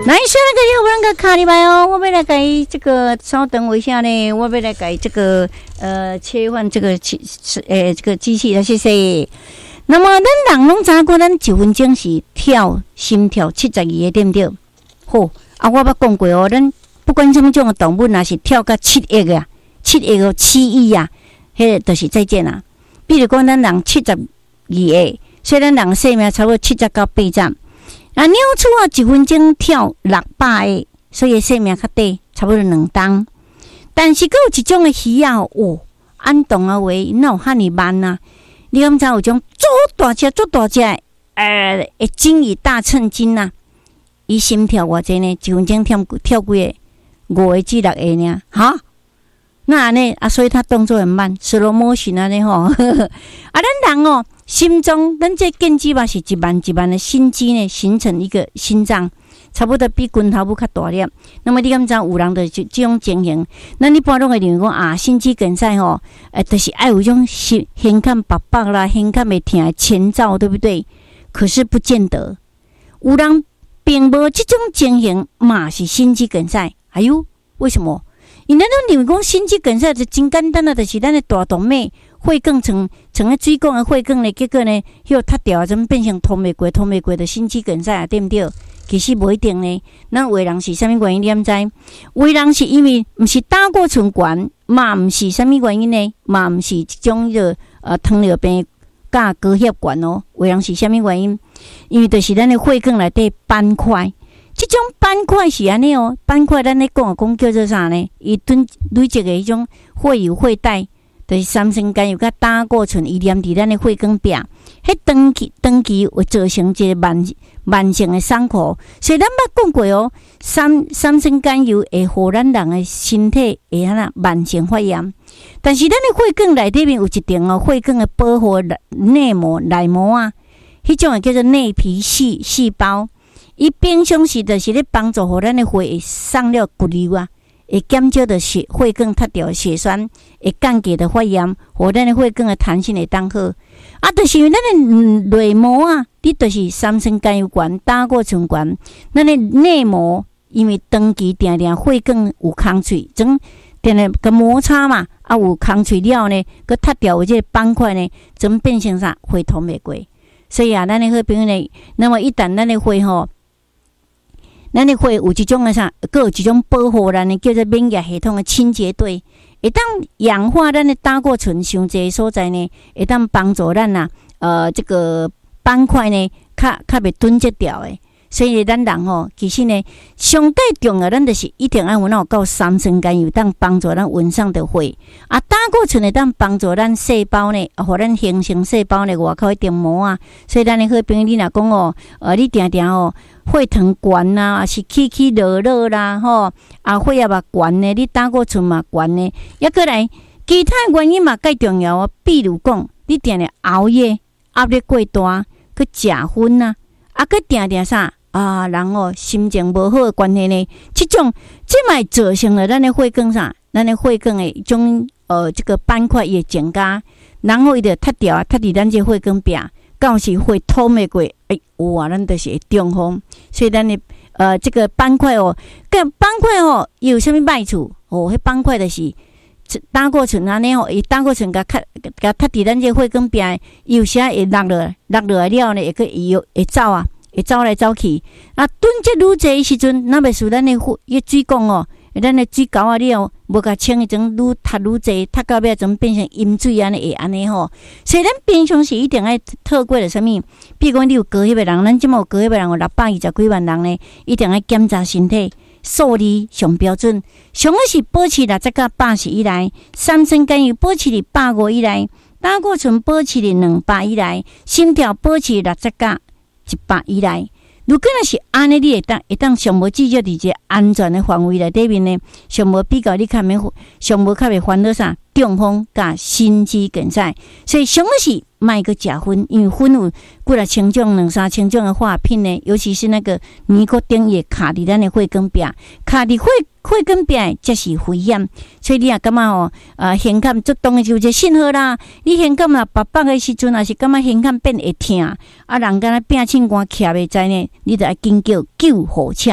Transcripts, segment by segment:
来，现在个有人个卡里来哦，我要来给这个稍等我一下呢，我要来给这个切换这个这个机器来谢谢。那么咱人拢知过，咱1分钟是心跳72个，对不对？好啊，我捌讲过哦，咱不管什么种的动物，若是跳到7亿啊，7亿哦，7亿啊，迄个就是再见啦。比如讲，咱人72个，所以咱人生命差不多70到80。啊，鸟鼠啊，1分钟跳600个，所以生命较短，差不多2冬。但是，佫有一种的鱼啊，哦，按动啊话，哪有遐尼慢啊？你敢知有种足大只、会金鱼大秤金啊？伊心跳偌济呢？1分钟跳几个？5个至6个呢？哈？那安尼啊，所以他动作很慢 ，slow motion 安尼吼。啊，咱人哦，心中咱这根基嘛是1万1万的心肌呢，形成一个心脏，差不多比拳头母较大粒。那么你敢知有人就这种情形？咱一般拢会认为讲啊，心肌梗塞吼，就是爱有种心肝白白啦，心肝会痛的前兆，对不对？可是不见得，有人并无这种情形嘛是心肌梗塞。哎呦，为什么？因咱都认为讲心肌梗塞就真简单啊，就是咱的大动脉血管成个水管的血管呢，结果呢，又塌掉，怎么变成通袂过的心肌梗塞啊？对不对？其实无一定呢。咱有的人是啥物原因？你敢知？有的人是因为毋是胆固醇悬，嘛毋是啥物原因呢？嘛毋是这种糖尿病甲高血悬哦。有的人是啥物原因？因为就是咱的血管内底斑块。这种斑块是安尼哦，斑块咱咧讲叫做啥呢？伊累积的迄种血油血带，就是三酸甘油甲胆固醇，伊黏伫咱的血管壁，迄长期会造成一个慢性的伤口。所以咱捌讲过哦，三酸甘油会互咱人的身体会慢性发炎。但是咱的血管内底面有一定哦，血管的保护内膜啊，迄种会叫做内皮细胞。伊平常时就是咧帮助互咱的血会送了骨流啊，会减少的血管塌掉血栓，会降低的发炎，互咱的血管的弹性会当好。啊，就是因为咱的内膜啊，你就是三酸甘油悬、胆固醇悬，咱的内膜因为长期定血管有空喙，总定定个摩擦嘛，啊有空喙了呢，佮塌掉的这个斑块呢，总变成啥血通袂过。所以啊，咱的好朋友呢，那么一旦咱的血吼，咱的血有一种的啥，佮有一种保护咱的叫做免疫系统的清洁队，会当氧化咱的胆固醇伤济所在呢，会当帮助咱这个斑块呢，较袂囤积掉的。所以咱人吼，其实呢，上介重要，咱就是一定要有够三酸甘油，当帮助咱运送的血。啊，胆固醇会当帮助咱细胞呢，互咱形成细胞呢外口一层膜啊。所以咱的好朋友，你若讲哦，你定定哦，血糖悬啊，是起落落啦，吼，啊，血压嘛悬呢，你胆固醇嘛悬呢，抑过来其他原因嘛介重要啊。比如讲，你定定熬夜，压力过大，佮食薰啊，啊，佮定啥？啊，人哦，心情无好的关系呢，这嘛造成了咱的血管啥，咱的血管的一种这个斑块也增加，然后伊就塌掉，塌伫咱这血管壁，到时血通袂过，哇，咱就是会中风。所以咱的这个斑块哦，跟斑块哦有啥物歹处？哦，迄斑块就是胆固醇安尼哦，伊胆固醇甲塌伫咱这血管壁，有时会落来了呢，会走啊。会走来走去，啊，囤积愈济时阵，那袂输咱的水管哦，咱的水沟啊了，无甲清，种愈塌愈济，塌到尾种变成阴水安尼会安尼吼。所以咱平常时一定要透过了什么？比如讲你有高血压人，咱即马有高血压人有620几万人呢，一定要检查身体数字上标准，上个是保持60到80以内，三酸甘油保持150以内，胆固醇保持200以内，心跳保持60到100以内。如果若是安尼，你会当上无至少伫一个安全的范围内底面呢，上无比较你较袂烦恼啥中风甲心肌梗塞。所以上个是卖个食薰，因为薰有几啊千种、2-3千种的化品呢，尤其是那个尼古丁也卡伫咱的血管壁，卡伫血管壁才是危险。所以你也感觉哦，胸腔作动的就这信号啦。你胸腔若白白的时阵，也是感觉胸腔变会痛，啊，人敢若变凊寒徛袂在呢，你就要紧叫救护车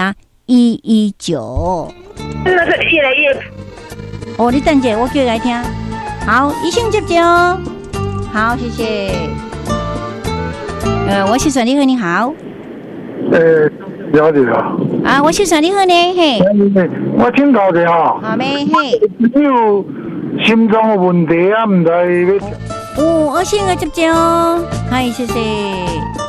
119。 那个越来越…… 哦，你等下，我叫来听。好，医生接接哦。好，谢谢。我是算你好，你好。 了解了。 啊，我是算你好呢，嘿。 我请教一下。 好咩，嘿。 你有心脏有问题啊？唔知要。 我先接接哦。嗨，谢谢。